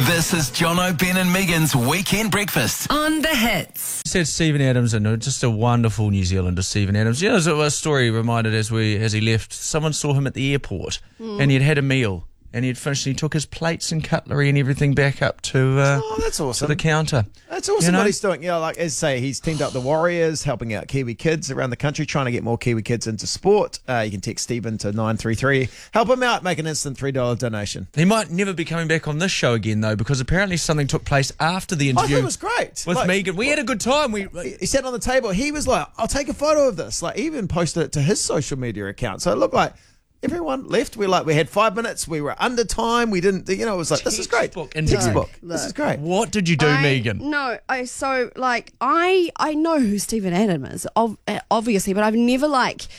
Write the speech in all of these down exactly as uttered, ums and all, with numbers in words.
This is Jono, Ben and Megan's Weekend Breakfast On the Hits. You said Stephen Adams, and just a wonderful New Zealander, Stephen Adams. You know, a story reminded as we as he left, someone saw him at the airport mm. and he'd had a meal and he'd finished and he took his plates and cutlery and everything back up to, uh, oh, that's awesome. to the counter. That's awesome you know? what he's doing. You know, like, as say, he's teamed up the Warriors, helping out Kiwi kids around the country, trying to get more Kiwi kids into sport. Uh, you can text Stephen to nine three three. Help him out, make an instant three dollars donation. He might never be coming back on this show again, though, because apparently something took place after the interview. I thought it was great. With like, Megan. We had a good time. We He sat on the table. He was like, I'll take a photo of this. Like, he even posted it to his social media account. So it looked like everyone left. We like we had five minutes. We were under time. We didn't, you know, it was like, this is great. Textbook. Textbook. Look, this is great. What did you do, I, Megan? No, I so like I I know who Stephen Adams is, ov- obviously, but I've never like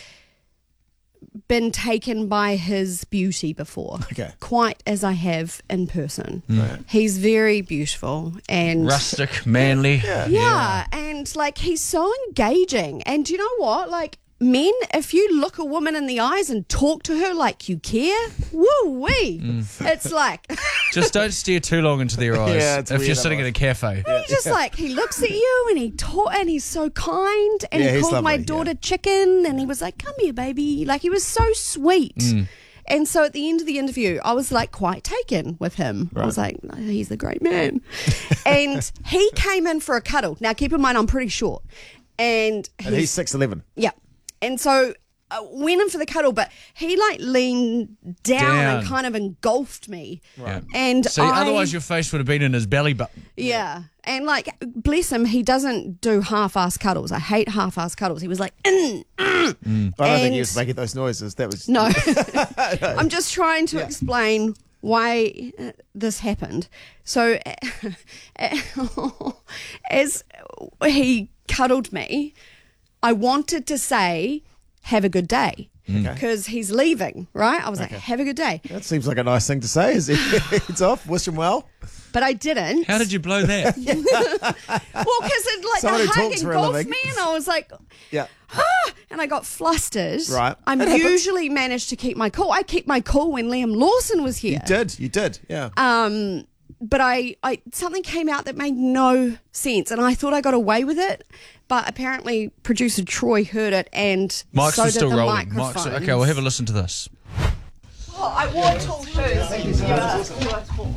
been taken by his beauty before. Okay. Quite as I have in person. Right. He's very beautiful and Rustic, manly. Yeah. yeah, and like he's so engaging. And you know what? Like, men, if you look a woman in the eyes and talk to her like you care, woo-wee. Mm. It's like... Just don't stare too long into their eyes Yeah, it's if weird you're sitting otherwise. in a cafe. He just like, he looks at you and he talk, and he's so kind, and Yeah, he he's called my lovely, daughter yeah. Chicken, and he was like, come here, baby. Like, he was so sweet. Mm. And so at the end of the interview, I was like quite taken with him. I was like, "No, he's a great man." And he came in for a cuddle. Now, keep in mind, I'm pretty short. And, And he's six eleven. yeah. And so I went in for the cuddle, but he like leaned down, Down. and kind of engulfed me. Right. And So I, otherwise your face would have been in his belly button. yeah. And like, bless him, he doesn't do half-ass cuddles. I hate half-ass cuddles. He was like, mm, mm. I don't think And- he was making those noises. That was No. I'm just trying to explain why uh, this happened. So as he cuddled me, I wanted to say, have a good day. Because he's leaving, right? I was like, have a good day. That seems like a nice thing to say. Is he heads off? Wish him well. But I didn't. How did you blow that? Well, because it like Someone the who hug talks for a engulfed living. me, and I was like, Yeah. ah, and I got flustered. Right. I'm It happens. usually managed to keep my cool. I kept my cool when Liam Lawson was here. You did. You did. Yeah. Um, but I, I something came out that made no sense, and I thought I got away with it. But apparently, producer Troy heard it, and Mike's so are did still the rolling. Mike's, microphones. okay, we'll have a listen to this. Oh, I wore tall shoes.